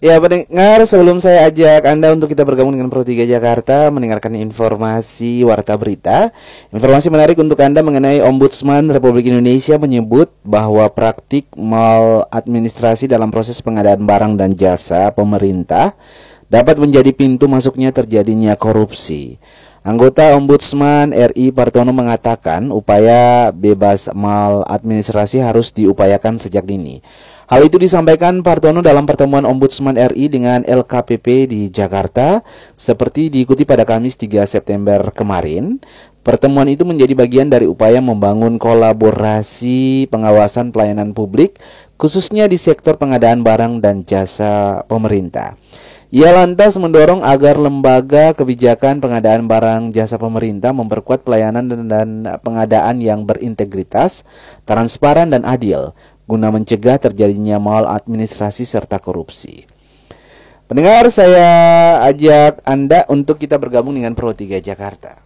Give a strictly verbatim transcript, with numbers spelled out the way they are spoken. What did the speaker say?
Ya, pendengar, sebelum saya ajak Anda untuk kita bergabung dengan Pro tiga Jakarta, mendengarkan informasi warta berita. Informasi menarik untuk Anda mengenai Ombudsman Republik Indonesia menyebut bahwa praktik maladministrasi dalam proses pengadaan barang dan jasa pemerintah dapat menjadi pintu masuknya terjadinya korupsi. Anggota Ombudsman R I Partono mengatakan upaya bebas maladministrasi harus diupayakan sejak dini. Hal itu disampaikan Partono dalam pertemuan Ombudsman R I dengan L K P P di Jakarta, seperti diikuti pada Kamis tiga September kemarin. Pertemuan itu menjadi bagian dari upaya membangun kolaborasi pengawasan pelayanan publik, khususnya di sektor pengadaan barang dan jasa pemerintah. Ia lantas mendorong agar lembaga kebijakan pengadaan barang jasa pemerintah memperkuat pelayanan dan, dan pengadaan yang berintegritas, transparan dan adil, guna mencegah terjadinya maladministrasi serta korupsi. Pendengar, saya ajak Anda untuk kita bergabung dengan Pro tiga Jakarta.